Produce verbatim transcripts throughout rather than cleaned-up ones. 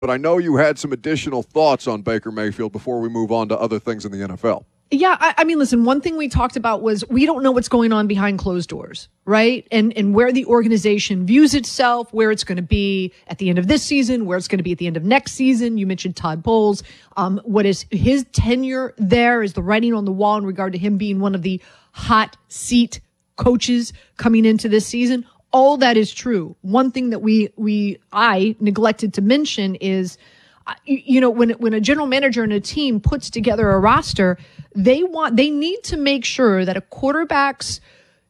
but I know you had some additional thoughts on Baker Mayfield before we move on to other things in the N F L. Yeah, I, I mean, listen, one thing we talked about was we don't know what's going on behind closed doors, right? And and where the organization views itself, where it's going to be at the end of this season, where it's going to be at the end of next season. You mentioned Todd Bowles. Um, what is his tenure there? Is the writing on the wall in regard to him being one of the hot seat coaches coming into this season? All that is true. One thing that we we I neglected to mention is, you know, when when a general manager and a team puts together a roster, they want they need to make sure that a quarterback's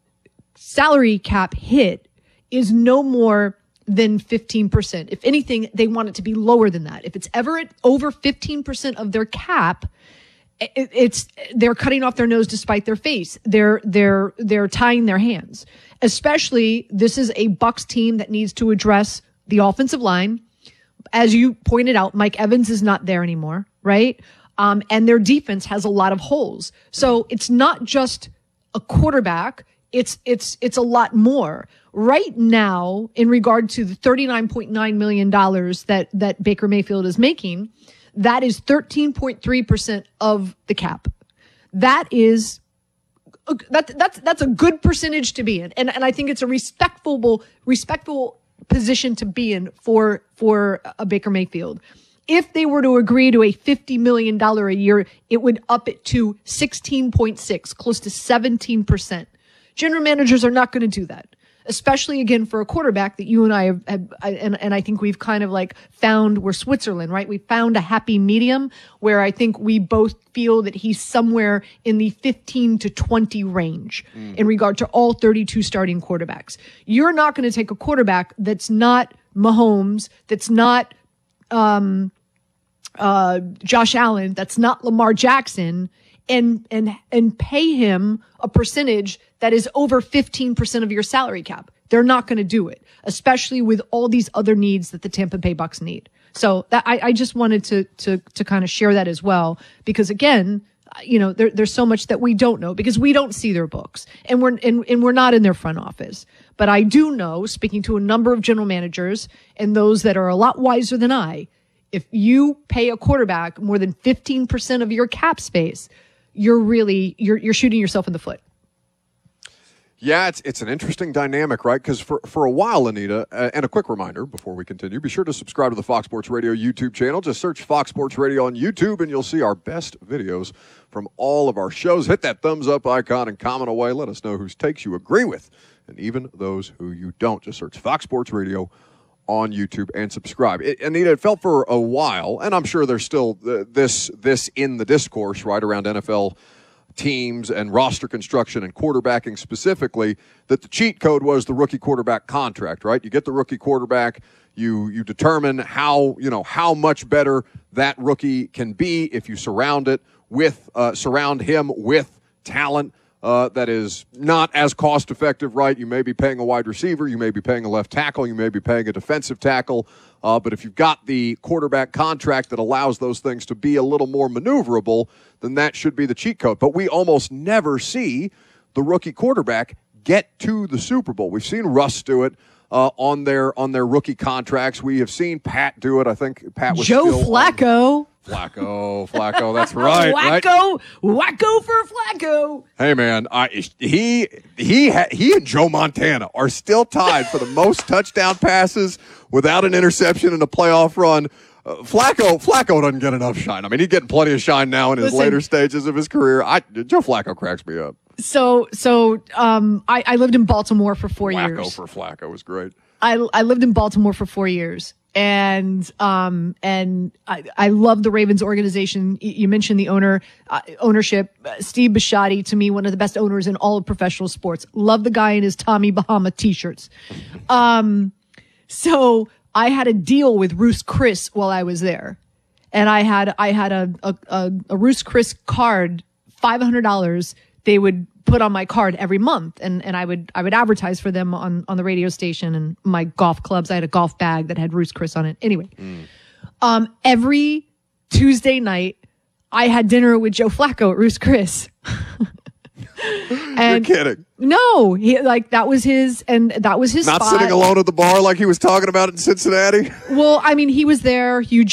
salary cap hit is no more than fifteen percent. If anything, they want it to be lower than that. If it's ever at over fifteen percent of their cap, it, it's they're cutting off their nose to spite their face. They're they're they're tying their hands. Especially, this is a Bucs team that needs to address the offensive line. As you pointed out, Mike Evans is not there anymore, right? Um, and their defense has a lot of holes. So it's not just a quarterback. It's, it's, it's a lot more. Right now, in regard to the thirty-nine point nine million dollars that, that Baker Mayfield is making, that is thirteen point three percent of the cap. That is, that, that's, that's a good percentage to be in. And, and I think it's a respectful, respectful position to be in for, for a Baker Mayfield. If they were to agree to a fifty million dollars a year, it would up it to sixteen point six, close to seventeen percent. General managers are not going to do that, especially again for a quarterback that you and I have, have and, and I think we've kind of like found, we're Switzerland, right? We found a happy medium where I think we both feel that he's somewhere in the fifteen to twenty range mm. in regard to all thirty-two starting quarterbacks. You're not going to take a quarterback that's not Mahomes, that's not um, uh, Josh Allen, that's not Lamar Jackson, and and and pay him a percentage that is over fifteen percent of your salary cap. They're not going to do it, especially with all these other needs that the Tampa Bay Bucs need. So that I, I just wanted to to to kind of share that as well, because again, you know, there, there's so much that we don't know because we don't see their books and we're and, and we're not in their front office. But I do know, speaking to a number of general managers and those that are a lot wiser than I, if you pay a quarterback more than fifteen percent of your cap space, you're really you're you're shooting yourself in the foot. Yeah, it's it's an interesting dynamic, right? Because for, for a while, Anita, uh, and a quick reminder before we continue, be sure to subscribe to the Fox Sports Radio YouTube channel. Just search Fox Sports Radio on YouTube, and you'll see our best videos from all of our shows. Hit that thumbs up icon and comment away. Let us know whose takes you agree with, and even those who you don't. Just search Fox Sports Radio on YouTube and subscribe. It, Anita, it felt for a while, and I'm sure there's still uh, this this in the discourse, right, around N F L teams and roster construction and quarterbacking specifically, that the cheat code was the rookie quarterback contract, right? You get the rookie quarterback, you you determine how, you know, how much better that rookie can be if you surround it with uh, surround him with talent uh, that is not as cost effective, right? You may be paying a wide receiver, you may be paying a left tackle, you may be paying a defensive tackle. Uh, but if you've got the quarterback contract that allows those things to be a little more maneuverable, then that should be the cheat code. But we almost never see the rookie quarterback get to the Super Bowl. We've seen Russ do it uh, on their on their rookie contracts. We have seen Pat do it. I think Pat was Joe still Flacco. On. Flacco, Flacco, that's right. Wacko, right? wacko for Flacco. Hey, man, I, he he ha, he and Joe Montana are still tied for the most touchdown passes without an interception in a playoff run. Uh, Flacco Flacco doesn't get enough shine. I mean, he's getting plenty of shine now in his Listen, later stages of his career. I, Joe Flacco cracks me up. So, so um, I, I lived in Baltimore for four Flacco years. for Flacco was great. I I lived in Baltimore for four years. And, um, and I, I love the Ravens organization. You mentioned the owner, uh, ownership, uh, Steve Bisciotti, to me, one of the best owners in all of professional sports. Love the guy in his Tommy Bahama t-shirts. Um, so I had a deal with Ruth's Chris while I was there. And I had, I had a, a, a, a Ruth's Chris card, five hundred dollars. They would put on my card every month, and, and I would I would advertise for them on, on the radio station and my golf clubs. I had a golf bag that had Ruth's Chris on it. Anyway, mm. um, every Tuesday night, I had dinner with Joe Flacco at Ruth's Chris. And You're kidding. No, he like that was his, and that was his Not spot. sitting alone at the bar like he was talking about in Cincinnati. Well, I mean, he was there. Hugh